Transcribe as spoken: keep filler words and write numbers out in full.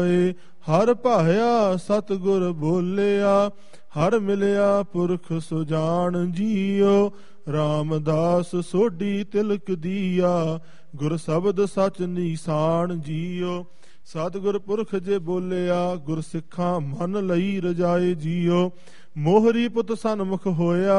ਹਰ ਭਾਇਆ ਸਤਿਗੁਰ ਬੋਲਿਆ, ਹਰ ਮਿਲਿਆ ਪੁਰਖ ਸੁਜਾਨ ਜੀਓ। ਰਾਮਦਾਸ ਸੋਢੀ ਤਿਲਕ ਦੀਆ, ਗੁਰ ਸ਼ਬਦ ਸਚ ਨੀਸਾਨ ਜੀਓ। ਸਤਿਗੁਰ ਪੁਰਖ ਜੇ ਬੋਲਿਆ, ਗੁਰ ਸਿੱਖਾਂ ਮਨ ਲਈ ਰਜਾਏ ਜੀਓ। ਮੋਹਰੀ ਪੁੱਤ ਸਨਮੁਖ ਹੋਇਆ,